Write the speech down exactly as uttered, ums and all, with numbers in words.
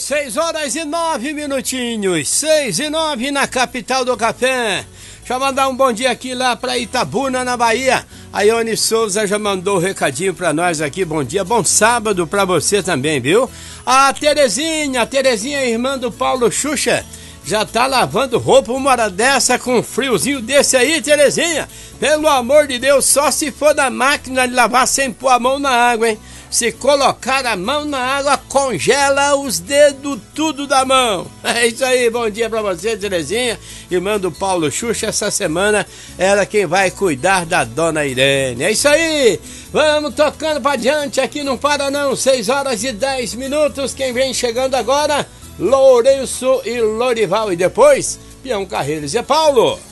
seis horas e nove minutinhos, seis e nove na capital do café. Deixa eu mandar um bom dia aqui lá pra Itabuna, na Bahia. A Ione Souza já mandou um recadinho pra nós aqui, bom dia, bom sábado pra você também, viu? A Terezinha, a Terezinha, irmã do Paulo Xuxa, já tá lavando roupa uma hora dessa com um friozinho desse aí, Terezinha. Pelo amor de Deus, só se for da máquina de lavar sem pôr a mão na água, hein? Se colocar a mão na água, congela os dedos tudo da mão. É isso aí, bom dia pra você, Terezinha. Irmã do Paulo Xuxa, essa semana ela quem vai cuidar da dona Irene. É isso aí, vamos tocando pra diante, aqui não para não, seis horas e dez minutos. Quem vem chegando agora, Lourenço e Lorival. E depois, Peão Carreiro e Zé Paulo.